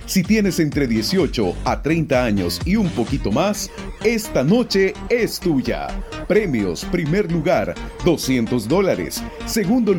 Si tienes entre 18 a 30 años y un poquito más, esta noche es tuya. Premios: primer lugar, $200. Segundo